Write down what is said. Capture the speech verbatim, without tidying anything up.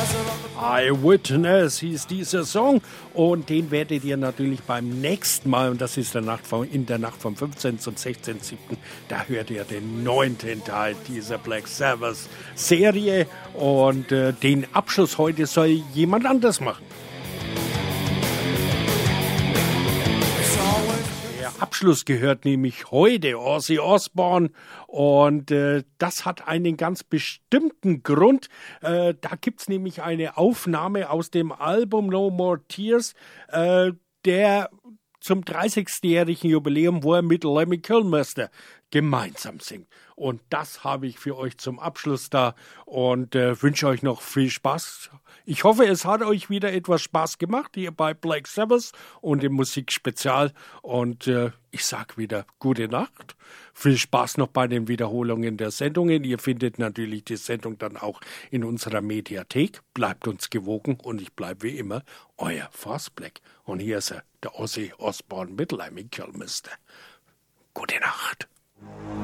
Eyewitness hieß dieser Song und den werdet ihr natürlich beim nächsten Mal, und das ist der Nacht vom, in der Nacht vom fünfzehnten zum sechzehnten siebten da hört ihr den neunten Teil dieser Black Sabbath Serie und äh, den Abschluss heute soll jemand anders machen. Abschluss gehört nämlich heute Ozzy Osbourne und äh, das hat einen ganz bestimmten Grund. Äh, da gibt's nämlich eine Aufnahme aus dem Album No More Tears, äh, der zum dreißigsten-jährigen Jubiläum, wo er mit Lemmy Kilmister gemeinsam singt. Und das habe ich für euch zum Abschluss da und äh, wünsche euch noch viel Spaß. Ich hoffe, es hat euch wieder etwas Spaß gemacht hier bei Black Sabbath und im Musikspezial. Und äh, ich sage wieder gute Nacht. Viel Spaß noch bei den Wiederholungen der Sendungen. Ihr findet natürlich die Sendung dann auch in unserer Mediathek. Bleibt uns gewogen und ich bleibe wie immer euer Force Black. Und hier ist er, der Ozzy Osbourne mit Lemmy Kilmister. Gute Nacht.